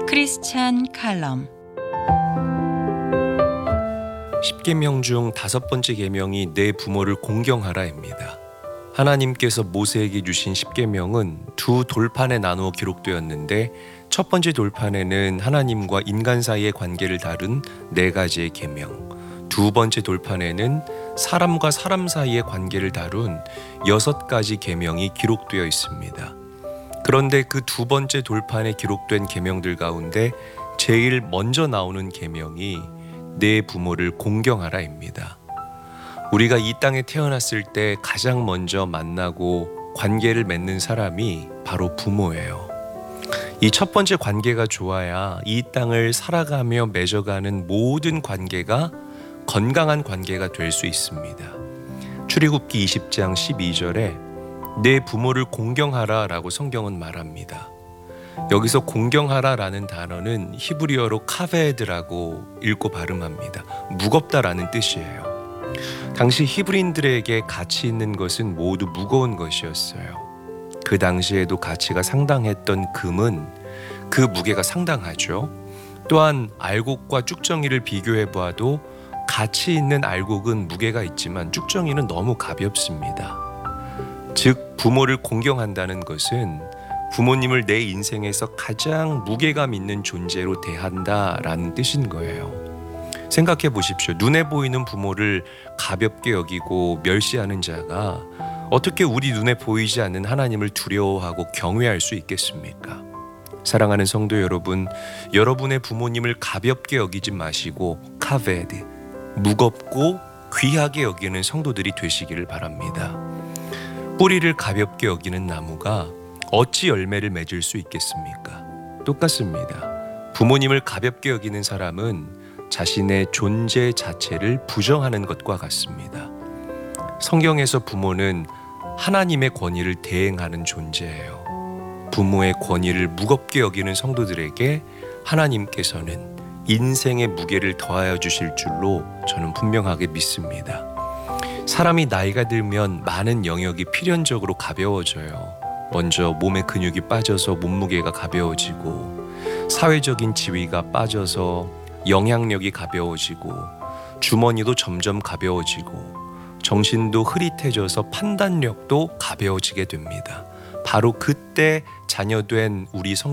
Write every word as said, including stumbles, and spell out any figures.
크리스찬 칼럼. 십계명 중 다섯 번째 계명이 내 부모를 공경하라입니다. 하나님께서 모세에게 주신 십계명은 두 돌판에 나누어 기록되었는데 첫 번째 돌판에는 하나님과 인간 사이의 관계를 다룬 네 가지의 계명, 두 번째 돌판에는 사람과 사람 사이의 관계를 다룬 여섯 가지 계명이 기록되어 있습니다. 그런데 그 두 번째 돌판에 기록된 계명들 가운데 제일 먼저 나오는 계명이 내 부모를 공경하라입니다. 우리가 이 땅에 태어났을 때 가장 먼저 만나고 관계를 맺는 사람이 바로 부모예요. 이 첫 번째 관계가 좋아야 이 땅을 살아가며 맺어가는 모든 관계가 건강한 관계가 될 수 있습니다. 출애굽기 이십 장 십이 절에 내 부모를 공경하라 라고 성경은 말합니다. 여기서 공경하라 라는 단어는 히브리어로 카베드라고 읽고 발음합니다. 무겁다라는 뜻이에요. 당시 히브리인들에게 가치 있는 것은 모두 무거운 것이었어요. 그 당시에도 가치가 상당했던 금은 그 무게가 상당하죠. 또한 알곡과 쭉정이를 비교해 보아도 가치 있는 알곡은 무게가 있지만 쭉정이는 너무 가볍습니다. 즉 부모를 공경한다는 것은 부모님을 내 인생에서 가장 무게감 있는 존재로 대한다라는 뜻인 거예요. 생각해 보십시오. 눈에 보이는 부모를 가볍게 여기고 멸시하는 자가 어떻게 우리 눈에 보이지 않는 하나님을 두려워하고 경외할 수 있겠습니까? 사랑하는 성도 여러분, 여러분의 부모님을 가볍게 여기지 마시고 카베드, 무겁고 귀하게 여기는 성도들이 되시기를 바랍니다. 뿌리를 가볍게 여기는 나무가 어찌 열매를 맺을 수 있겠습니까? 똑같습니다. 부모님을 가볍게 여기는 사람은 자신의 존재 자체를 부정하는 것과 같습니다. 성경에서 부모는 하나님의 권위를 대행하는 존재예요. 부모의 권위를 무겁게 여기는 성도들에게 하나님께서는 인생의 무게를 더하여 주실 줄로 저는 분명하게 믿습니다. 사람이 나이가 들면 많은 영역이 필연적으로 가벼워져요. 먼저 몸의 근육이 빠져서 몸무게가 가벼워지고, 사회적인 지위가 빠져서 영향력이 가벼워지고, 주머니도 점점 가벼워지고, 정신도 흐릿해져서 판단력도 가벼워지게 됩니다. 바로 그때 자녀된 우리 성